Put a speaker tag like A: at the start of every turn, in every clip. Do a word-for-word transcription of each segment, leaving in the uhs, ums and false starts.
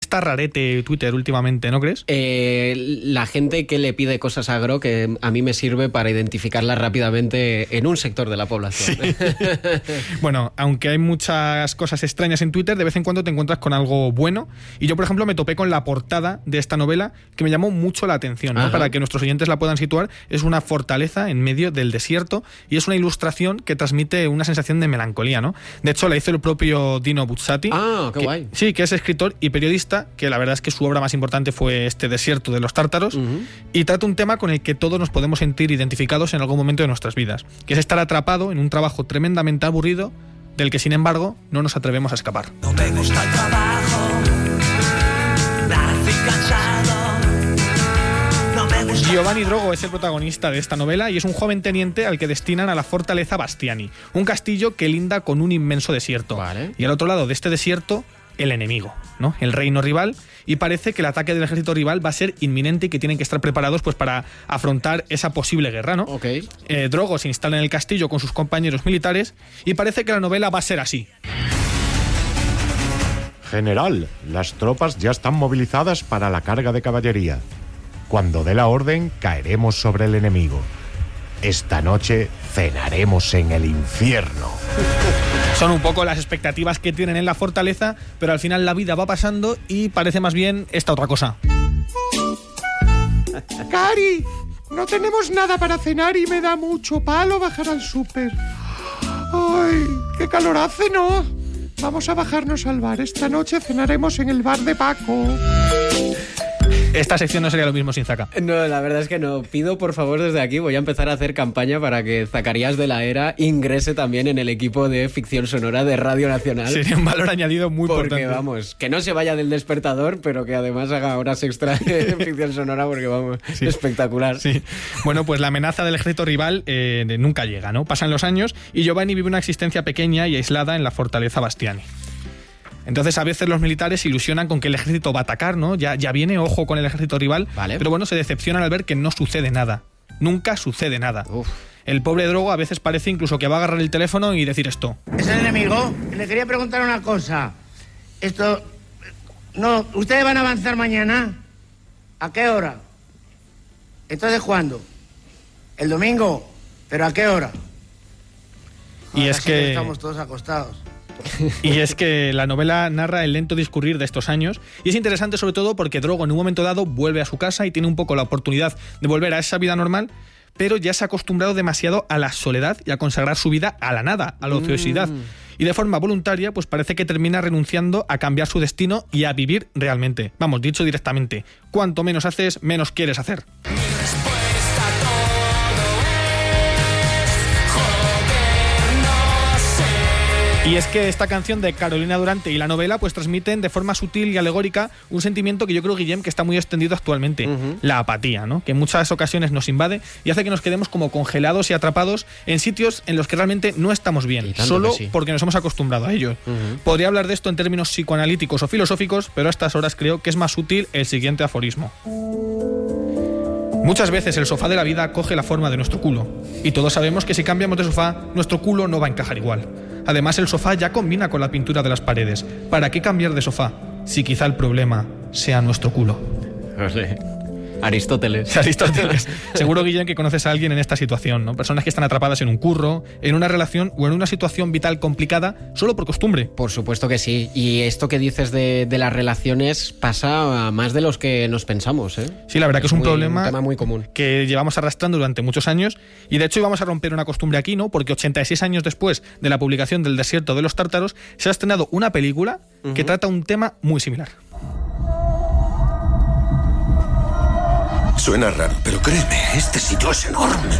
A: está rarete Twitter últimamente, ¿no crees?
B: Eh, la gente que le pide cosas a Grok, que a mí me sirve para identificarlas rápidamente en un sector de la población.
A: Sí. Bueno, aunque hay muchas cosas extrañas en Twitter, de vez en cuando te encuentras con algo bueno. Y yo, por ejemplo, me topé con la portada de esta novela que me llamó mucho la atención, ¿no? Para que nuestros oyentes la puedan situar. Es una fortaleza en medio del desierto y es una ilustración que transmite una sensación de melancolía, ¿no? De hecho, la hizo el propio Dino Buzzati.
B: Ah, qué
A: que,
B: guay.
A: Sí, que es escritor y periodista, que la verdad es que su obra más importante fue este Desierto de los Tártaros, uh-huh. y trata un tema con el que todos nos podemos sentir identificados en algún momento de nuestras vidas, que es estar atrapado en un trabajo tremendamente aburrido del que, sin embargo, no nos atrevemos a escapar.
C: No me gusta el trabajo, nací cansado. No me gusta.
A: Giovanni Drogo es el protagonista de esta novela y es un joven teniente al que destinan a la fortaleza Bastiani, un castillo que linda con un inmenso desierto.
B: Vale. Y
A: al otro lado de este desierto, el enemigo, ¿no? El reino rival, y parece que el ataque del ejército rival va a ser inminente y que tienen que estar preparados pues para afrontar esa posible guerra, ¿no?
B: Okay.
A: Eh, Drogo se instala en el castillo con sus compañeros militares y parece que la novela va a ser así.
D: General, las tropas ya están movilizadas para la carga de caballería. Cuando dé la orden, caeremos sobre el enemigo. Esta noche cenaremos en el infierno.
A: Son un poco las expectativas que tienen en la fortaleza, pero al final la vida va pasando y parece más bien esta otra cosa.
E: Cari, no tenemos nada para cenar y me da mucho palo bajar al súper. Ay, qué calor hace, ¿no? Vamos a bajarnos al bar. Esta noche cenaremos en el bar de Paco.
A: Esta sección no sería lo mismo sin Zaka.
B: No, la verdad es que no. Pido, por favor, desde aquí, voy a empezar a hacer campaña para que Zacarías de la Era ingrese también en el equipo de ficción sonora de Radio Nacional.
A: Sería un valor añadido muy
B: porque,
A: importante.
B: Porque, vamos, que no se vaya del despertador, pero que además haga horas extra de ficción sonora, porque, vamos, sí. espectacular.
A: Sí. Bueno, pues la amenaza del ejército rival eh, nunca llega, ¿no? Pasan los años y Giovanni vive una existencia pequeña y aislada en la fortaleza Bastiani. Entonces a veces los militares se ilusionan con que el ejército va a atacar, ¿no? Ya, ya viene, ojo con el ejército rival,
B: vale.
A: Pero bueno, se decepcionan al ver que no sucede nada. Nunca sucede nada.
B: Uf.
A: El pobre Drogo a veces parece incluso que va a agarrar el teléfono y decir esto.
F: ¿Es el enemigo? Le quería preguntar una cosa. Esto... No, ¿ustedes van a avanzar mañana? ¿A qué hora? ¿Entonces cuándo? ¿El domingo? ¿Pero a qué hora?
A: Y
F: Ahora
A: es
F: sí
A: que...
F: estamos todos acostados.
A: Y es que la novela narra el lento discurrir de estos años y es interesante sobre todo porque Drogo en un momento dado vuelve a su casa y tiene un poco la oportunidad de volver a esa vida normal, pero ya se ha acostumbrado demasiado a la soledad y a consagrar su vida a la nada, a la ociosidad. Mm. Y de forma voluntaria, pues parece que termina renunciando a cambiar su destino y a vivir realmente. Vamos, dicho directamente, cuanto menos haces, menos quieres hacer. Y es que esta canción de Carolina Durante y la novela pues transmiten de forma sutil y alegórica un sentimiento que yo creo, Guillem, que está muy extendido actualmente, uh-huh. la apatía, ¿no? Que en muchas ocasiones nos invade y hace que nos quedemos como congelados y atrapados en sitios en los que realmente no estamos bien, solo sí. porque nos hemos acostumbrado a ellos. Uh-huh. Podría hablar de esto en términos psicoanalíticos o filosóficos, pero a estas horas creo que es más útil el siguiente aforismo. Muchas veces el sofá de la vida coge la forma de nuestro culo y todos sabemos que si cambiamos de sofá, nuestro culo no va a encajar igual. Además, el sofá ya combina con la pintura de las paredes. ¿Para qué cambiar de sofá si quizá el problema sea nuestro culo?
B: No sé. Aristóteles.
A: Aristóteles. Seguro, Guillem, que conoces a alguien en esta situación, ¿no? Personas que están atrapadas en un curro, en una relación o en una situación vital complicada solo por costumbre.
B: Por supuesto que sí. Y esto que dices de, de las relaciones pasa a más de los que nos pensamos, ¿eh?
A: Sí, la verdad
B: es
A: que es un
B: muy,
A: problema
B: un tema muy común
A: que llevamos arrastrando durante muchos años y de hecho íbamos a romper una costumbre aquí, ¿no? Porque ochenta y seis años después de la publicación del Desierto de los Tártaros se ha estrenado una película uh-huh. que trata un tema muy similar.
G: Suena raro, pero créeme, este sitio es enorme.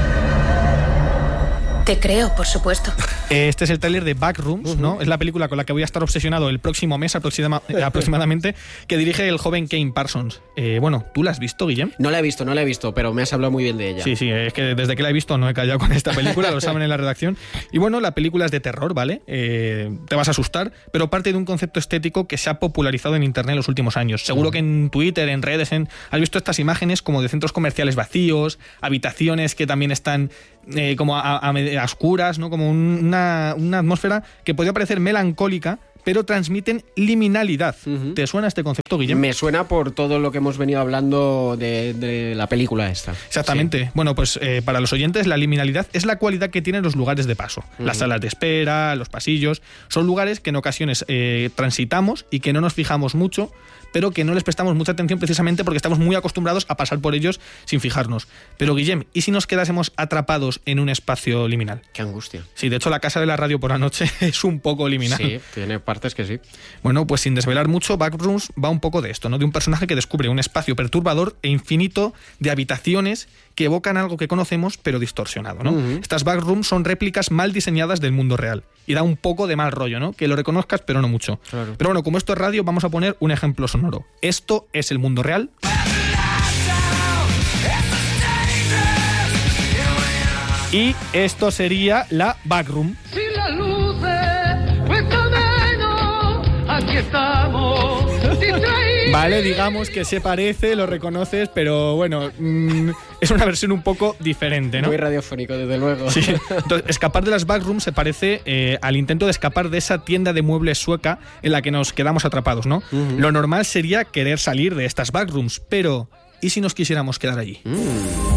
H: Te creo, por supuesto.
A: Este es el tráiler de Backrooms, uh-huh. ¿no? Es la película con la que voy a estar obsesionado el próximo mes aproxima, aproximadamente, que dirige el joven Kane Parsons. Eh, bueno, ¿tú la has visto, Guillem?
B: No la he visto, no la he visto, pero me has hablado muy bien de ella.
A: Sí, sí, es que desde que la he visto no he callado con esta película, lo saben en la redacción. Y bueno, la película es de terror, ¿vale? Eh, te vas a asustar, pero parte de un concepto estético que se ha popularizado en internet en los últimos años. Seguro uh-huh. que en Twitter, en redes, en, has visto estas imágenes como de centros comerciales vacíos, habitaciones que también están eh, como a, a, a oscuras, ¿no? Como una, una atmósfera que podría parecer melancólica, pero transmiten liminalidad.
B: Ujú.
A: ¿Te suena este concepto, Guillem?
B: Me suena por todo lo que hemos venido hablando de, de la película esta.
A: Exactamente.
B: Sí.
A: Bueno, pues eh, para los oyentes, la liminalidad es la cualidad que tienen los lugares de paso.
B: Ujú.
A: Las salas de espera, los pasillos, son lugares que en ocasiones eh, transitamos y que no nos fijamos mucho, pero que no les prestamos mucha atención precisamente porque estamos muy acostumbrados a pasar por ellos sin fijarnos. Pero, Guillem, ¿y si nos quedásemos atrapados en un espacio liminal?
B: Qué angustia.
A: Sí, de hecho, la casa de la radio por la noche es un poco liminal.
B: Sí, tiene partes que sí.
A: Bueno, pues sin desvelar mucho, Backrooms va un poco de esto, ¿no? De un personaje que descubre un espacio perturbador e infinito de habitaciones que evocan algo que conocemos, pero distorsionado, ¿no?
B: Uh-huh.
A: Estas backrooms son réplicas mal diseñadas del mundo real. Y da un poco de mal rollo, ¿no? Que lo reconozcas, pero no mucho.
B: Claro.
A: Pero bueno, como esto es radio, vamos a poner un ejemplo sonoro. Esto es el mundo real. Y esto sería la backroom.
C: Sin las luces, cuesta menos, aquí estamos, distraídos.
A: Vale, digamos que se parece, lo reconoces, pero bueno, mmm, es una versión un poco diferente, ¿no?
B: Muy radiofónico, desde luego.
A: Sí. Entonces, escapar de las backrooms se parece eh, al intento de escapar de esa tienda de muebles sueca en la que nos quedamos atrapados, ¿no?
B: Uh-huh.
A: Lo normal sería querer salir de estas backrooms, pero ¿y si nos quisiéramos quedar allí?
B: Mm.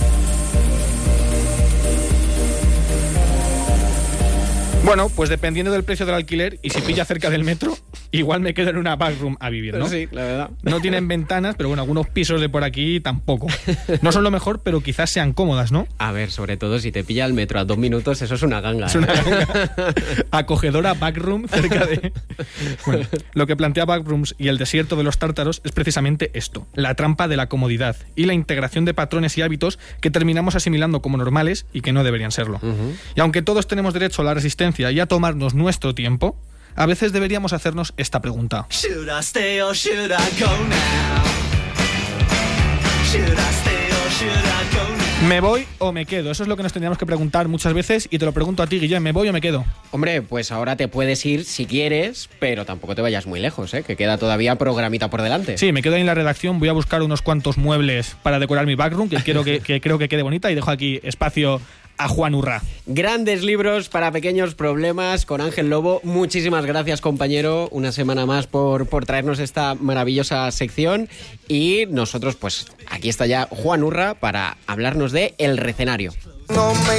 A: Bueno, pues dependiendo del precio del alquiler y si pilla cerca del metro, igual me quedo en una backroom a vivir, ¿no?
B: Sí, la verdad.
A: No tienen ventanas, pero bueno, algunos pisos de por aquí tampoco. No son lo mejor, pero quizás sean cómodas, ¿no?
B: A ver, sobre todo si te pilla el metro a dos minutos, eso es una ganga.
A: Es una ganga. Acogedora backroom cerca de... Bueno, lo que plantea Backrooms y el desierto de los tártaros es precisamente esto, la trampa de la comodidad y la integración de patrones y hábitos que terminamos asimilando como normales y que no deberían serlo.
B: Uh-huh.
A: Y aunque todos tenemos derecho a la resistencia y a tomarnos nuestro tiempo, a veces deberíamos hacernos esta pregunta.
C: Should I stay or should I go now? Should I stay or should I go now?
A: ¿Me voy o me quedo? Eso es lo que nos tendríamos que preguntar muchas veces y te lo pregunto a ti, Guillem, ¿me voy o me quedo?
B: Hombre, pues ahora te puedes ir si quieres, pero tampoco te vayas muy lejos, ¿eh? Que queda todavía programita por delante.
A: Sí, me quedo ahí en la redacción, voy a buscar unos cuantos muebles para decorar mi backroom, que quiero que, que creo que quede bonita, y dejo aquí espacio a Juan Urra.
B: Grandes libros para pequeños problemas con Ángel Lobo. Muchísimas gracias, compañero, una semana más por, por traernos esta maravillosa sección. Y nosotros, pues, aquí está ya Juan Urra para hablarnos de El Recenario.
H: No me